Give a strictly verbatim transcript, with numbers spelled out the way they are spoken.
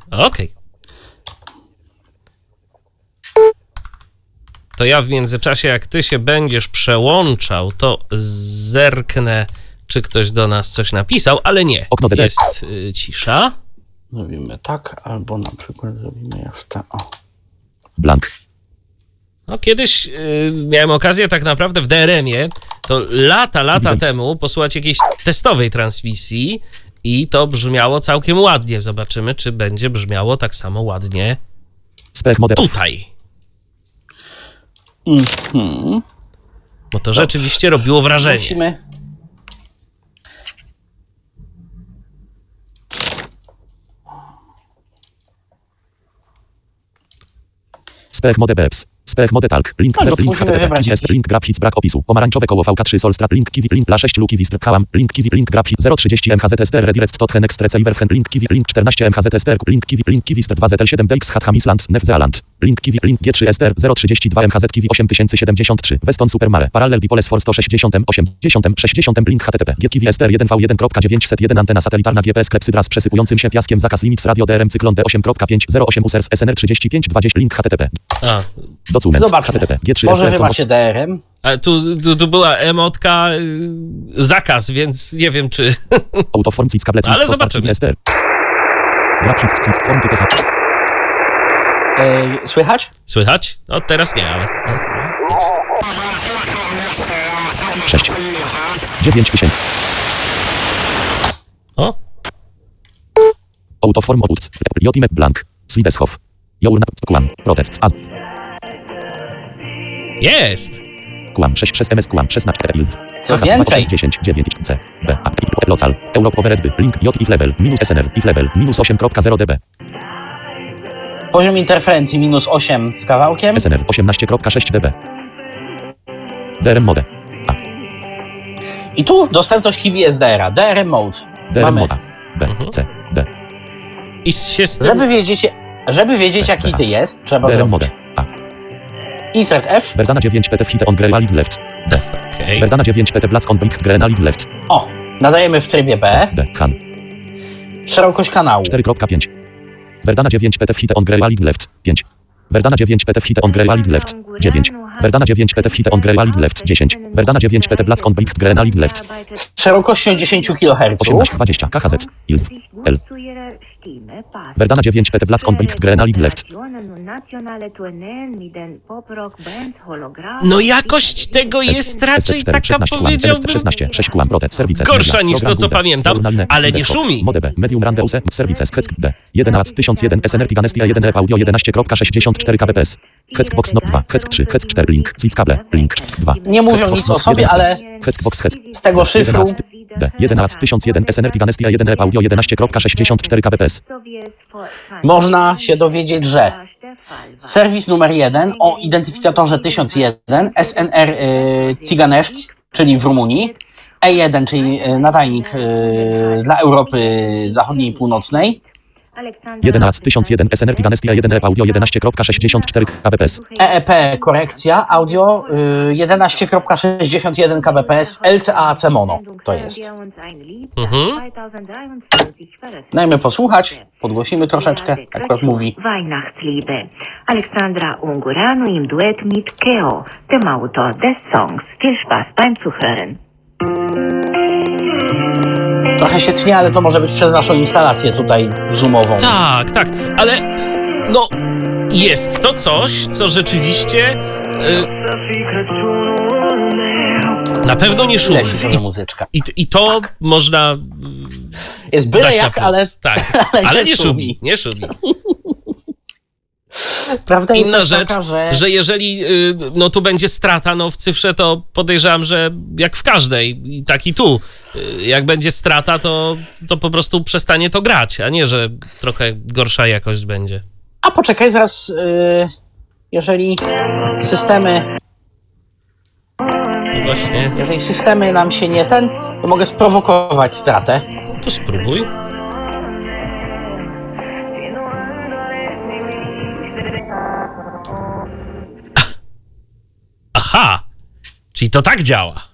Okej. Okay. To ja w międzyczasie, jak ty się będziesz przełączał, to zerknę, czy ktoś do nas coś napisał, ale nie. Okno jest y, cisza. Zrobimy tak, albo na przykład zrobimy jeszcze o. Blank. No, kiedyś y, miałem okazję tak naprawdę w D R M-ie, to lata, lata Więc. temu posłuchać jakiejś testowej transmisji i to brzmiało całkiem ładnie. Zobaczymy, czy będzie brzmiało tak samo ładnie Spec mode off. tutaj. Mhm. Bo to rzeczywiście robiło wrażenie. Musimy... Spec mode beps. Spec mode talk. Link Ale zero. co Link musimy H T T P. wybrać Jest jakiś? link grab hits brak opisu. Pomarańczowe koło V K trzy sol strap. Link kiwi. Link dla sześć luki wistr kałam. Link kiwi. Link grab hit zero trzydzieści M H Z S T R redirect tot hen extrece iverfen. Link kiwi. Link czternaście M H Z S T R. Link kiwi. Link kiwi ster dwa Z L siedem D X Hat Hamisland. New Zealand. Link kiwi. Link G trzy S T R zero trzydzieści dwa M H Z kiwi osiem tysięcy siedemdziesiąt trzy. Weston Supermare. Parallel Bipoles for sto sześćdziesiąt M osiemdziesiąt M sześćdziesiąt M. Link H T T P. G kiwi S T R jeden V jeden dziewięćset jeden antena satelitarna G P S klepsydra z przesypującym się piaskiem zakaz limit radio D R M cyklon D osiem pięć zero osiem users S N R trzydzieści pięć dwadzieścia. Link H T T P. A, Document. Zobaczmy. H T T P. G trzy S T Może R. wy macie D R M? ale tu, tu, tu była emotka y, zakaz, więc nie wiem czy... Autoform Cicka Plec. Ale zobaczymy. S T R. Grab hits Cick form typy H. Yy, słychać? Słychać? No teraz nie, ale... No, jest. sześć. dziewięć tysięcy. O, Autoform Oputs. Jotimet Blank. Swideshof. Journa. Kłam. Protest. Az. jest! Kłam. sześć przez M S. Kłam. szesnaście. Ilw. Co więcej? dziesięć. dziewięć. C. B. A. Local. Europe Overhead. Link. J. If level. Minus S N R. If level. Minus osiem zero dB. Poziom interferencji minus osiem z kawałkiem. S N R. osiemnaście sześć dB. D R M mode. I tu dostępność kiwi S D R-a. D R M mode. D R M Mamy. mode. B. Mhm. C. D. I się z tym... Żeby wiedzieć, żeby wiedzieć C, jaki D, ty jest, trzeba D R M zrobić mode. A. insert F. Verdana dziewięć P T hit on grey alid left. D. Okej. Verdana dziewięć P T black on brick grey alid left. O, nadajemy w trybie B. D. Han. Szerokość kanału. cztery pięć. Verdana dziewięć P T hit on grey alid left. pięć. Verdana dziewięć P T hit on grey alid left. dziewięć. Verdana dziewięć P T hit on grey alid left. dziesięć. Verdana dziewięć P T black on brick grey alid left. Z szerokością dziesięć kiloherców. osiemnaście dwadzieścia. K H Z. Ilw. L. Verdana dziewięć P T black on brick grey alid left. No jakość tego jest raczej taka, powiedziałbym, szesnaście. sześć kłam. Protest. Services. gorsza media, niż to, program co Builder, pamiętam, Journalne, ale nie Swideshof, szumi. Mode B. Medium Randeuse. Services. Heck. D. jeden A tysiąc jeden S N R Piganestia jeden E Audio jedenaście sześćdziesiąt cztery kbps. Heckbox Not dwa. Heck trzy. Heck cztery. Link. Cable. Link. dwa. Nie mówią Heckbox nic Not o sobie, jeden. ale Heckbox Heck. z tego szyfru D. jeden A tysiąc jeden S N R Piganestia jeden E Audio jedenaście sześćdziesiąt cztery kbps. można się dowiedzieć, że serwis numer jeden o identyfikatorze tysiąc jeden, S N R y, Ciganeft, czyli w Rumunii, E jeden, czyli y, nadajnik y, dla Europy Zachodniej i Północnej, jeden A tysiąc jeden S N R Piganestia jeden E Audio jedenaście sześćdziesiąt cztery kbps. E E P korekcja audio y, jedenaście sześćdziesiąt jeden kbps w L C A C mono. To jest. Mhm. Dajmy posłuchać, podgłosimy troszeczkę, akurat mówi. Weihnachtsliebe. Alexandra Ungureanu im Duett mit Keo, dem Autor des Songs. Viel Spaß beim Zuhören. Trochę się tnie, ale to może być przez naszą instalację tutaj zoomową. Tak, tak, ale no jest to coś, co rzeczywiście y, na pewno nie szumi. Leci sobie muzyczka. I, i to można Jest byle dać na jak, plus. ale, tak, ale ale nie nie szumi, szumi. nie szumi. Prawda jest Inna też rzecz, taka, że... że jeżeli y, no tu będzie strata, no w cyfrze to podejrzewam, że jak w każdej, i tak i tu, y, jak będzie strata, to, to po prostu przestanie to grać, a nie, że trochę gorsza jakość będzie. A poczekaj, zaraz, yy, jeżeli systemy, No właśnie, jeżeli systemy nam się nie ten, to mogę sprowokować stratę. to spróbuj. Aha, czyli to tak działa.